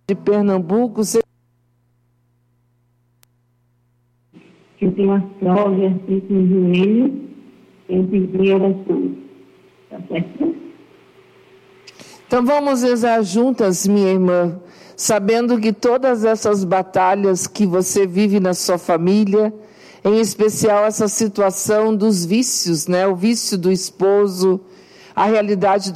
de Pernambuco. Eu tenho artrose, artrite no joelho, eu pedi oração. Tá certo? Então vamos rezar juntas, minha irmã, sabendo que todas essas batalhas que você vive na sua família, em especial essa situação dos vícios, né? O vício do esposo, a realidade